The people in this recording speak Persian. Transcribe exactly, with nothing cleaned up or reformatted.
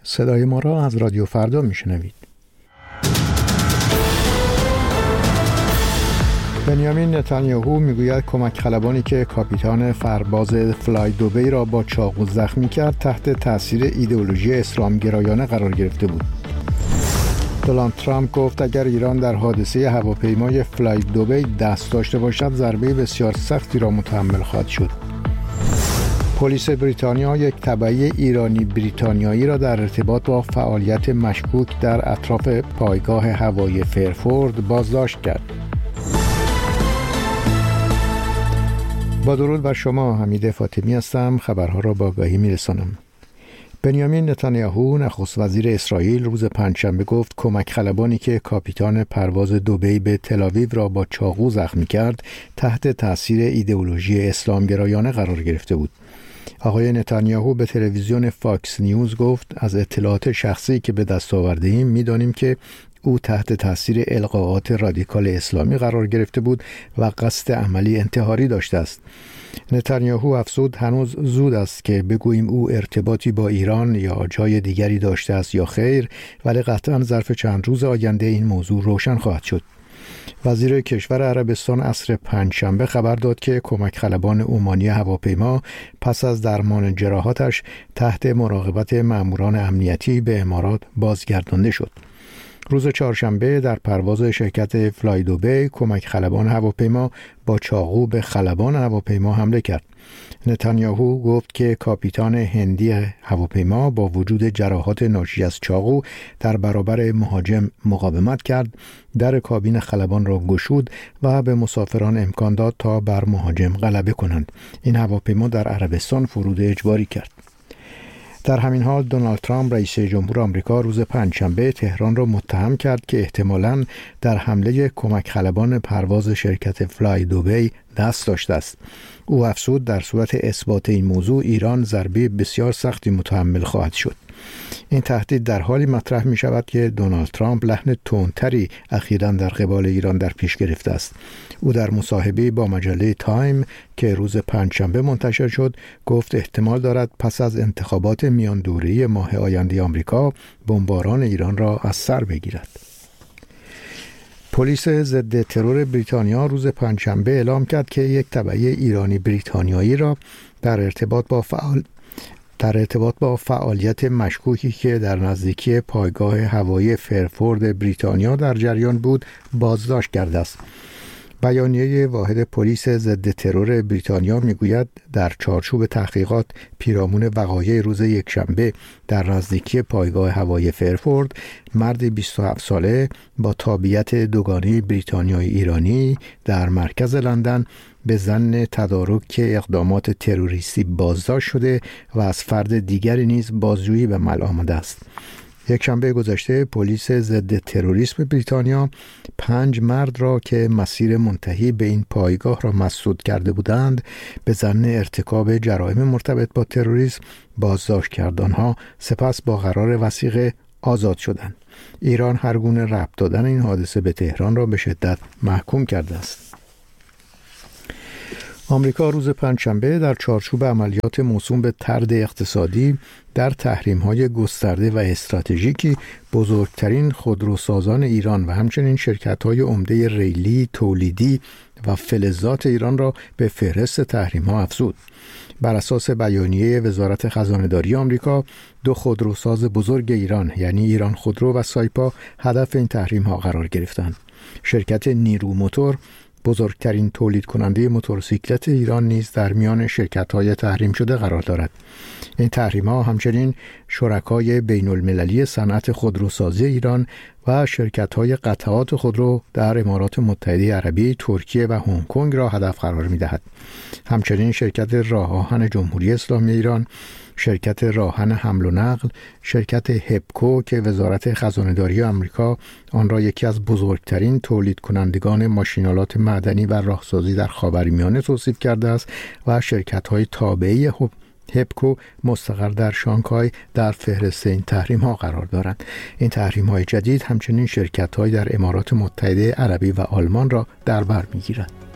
صدای ما را از رادیو فردا میشنوید. بنیامین نتانیاهو میگوید کمک خلبانی که کاپیتان فرباز فلای دوبی را با چاقو زخمی کرد تحت تاثیر ایدئولوژی اسلامگرایانه قرار گرفته بود. دونالد ترامپ گفت اگر ایران در حادثه هواپیمای فلای دوبی دست داشته باشد ضربه بسیار سختی را متحمل خواهد شد. پلیس بریتانیا یک تبعی ایرانی بریتانیایی را در ارتباط با فعالیت مشکوک در اطراف پایگاه هوایی فرفورد بازداشت کرد. با درود بر شما، حمید فاطمی هستم. خبرها را با آگاهی میرسانم. بنیامین نتانیاهو نخست وزیر اسرائیل روز پنجشنبه گفت کمک خلبانی که کاپیتان پرواز دوبی به تل‌آویو را با چاقو زخمی کرد تحت تاثیر ایدئولوژی اسلامگرایانه قرار گرفته بود. آقای نتانیاهو به تلویزیون فاکس نیوز گفت از اطلاعات شخصی که به دست آورده‌ایم می‌دانیم که او تحت تاثیر القاءات رادیکال اسلامی قرار گرفته بود و قصد عملی انتحاری داشته است. نتانیاهو افزود هنوز زود است که بگوییم او ارتباطی با ایران یا جای دیگری داشته است یا خیر، ولی قطعاً ظرف چند روز آینده این موضوع روشن خواهد شد. وزیر کشور عربستان عصر پنجشنبه خبر داد که کمک خلبان عمانی هواپیما پس از درمان جراحاتش تحت مراقبت ماموران امنیتی به امارات بازگردانده شد. روز چهارشنبه در پرواز شرکت فلای دوبی کمک خلبان هواپیما با چاقو به خلبان هواپیما حمله کرد. نتانیاهو گفت که کاپیتان هندی هواپیما با وجود جراحات ناشی از چاقو در برابر مهاجم مقاومت کرد، در کابین خلبان را گشود و به مسافران امکان داد تا بر مهاجم غلبه کنند. این هواپیما در عربستان فرود اجباری کرد. در همین حال دونالد ترامپ رئیس جمهور آمریکا روز پنجشنبه تهران را متهم کرد که احتمالاً در حمله کمک خلبان پرواز شرکت فلای دوبی دست داشته است. او افزود در صورت اثبات این موضوع ایران ضربه بسیار سختی متحمل خواهد شد. این تهدید در حالی مطرح می شود که دونالد ترامپ لحن تندتری اخیراً در قبال ایران در پیش گرفته است. او در مصاحبه با مجله تایم که روز پنجشنبه منتشر شد گفت احتمال دارد پس از انتخابات میان دوره‌ای ماه آینده آمریکا بمباران ایران را از سر بگیرد. پلیس ضد ترور بریتانیا روز پنجشنبه اعلام کرد که یک تبعی ایرانی بریتانیایی را در ارتباط با فعال در ارتباط با فعالیت مشکوکی که در نزدیکی پایگاه هوایی فرفورد بریتانیا در جریان بود بازداشت کرده است. بیانیه واحد پلیس ضد ترور بریتانیا میگوید در چارچوب تحقیقات پیرامون وقایع روز یکشنبه در نزدیکی پایگاه هوایی فرفورد مردی بیست و هفت ساله با تابعیت دوگانه بریتانیایی ایرانی در مرکز لندن به ظن تدارک اقدامات تروریستی بازداشت شده و از فرد دیگری نیز بازجویی به عمل آمده است. یک شنبه گذشته پلیس ضد تروریسم بریتانیا پنج مرد را که مسیر منتهی به این پایگاه را مسدود کرده بودند به ظن ارتکاب جرایم مرتبط با تروریسم بازداشت کرد. آنها سپس با قرار وثیقه آزاد شدند. ایران هر گونه ربط دادن این حادثه به تهران را به شدت محکوم کرده است. آمریکا روز پنجشنبه در چارچوب عملیات موسوم به طرد اقتصادی در تحریم‌های گسترده و استراتژیکی بزرگترین خودروسازان ایران و همچنین شرکت‌های عمده ریلی، تولیدی و فلزات ایران را به فهرست تحریم‌ها افزود. بر اساس بیانیه وزارت خزانه‌داری آمریکا، دو خودروساز بزرگ ایران یعنی ایران خودرو و سایپا هدف این تحریم‌ها قرار گرفتند. شرکت نیرو موتور بزرگترین تولید کننده موتورسیکلت ایران نیز در میان شرکت‌های تحریم شده قرار دارد. این تحریم‌ها همچنین شرکای بین‌المللی صنعت خودروسازی ایران و شرکت‌های قطعات خودرو در امارات متحده عربی، ترکیه و هنگ کنگ را هدف قرار می‌دهد. همچنین شرکت راه آهن جمهوری اسلامی ایران، شرکت راهن حمل و نقل، شرکت هپکو که وزارت خزانه‌داری آمریکا آن را یکی از بزرگترین تولید کنندگان ماشین‌آلات معدنی و راهسازی در خاورمیانه توصیف کرده است و شرکت‌های تابعه هپکو مستقر در شانگهای در فهرست این تحریم‌ها قرار دارند. این تحریم‌های جدید همچنین شرکت‌های در امارات متحده عربی و آلمان را در بر می‌گیرد.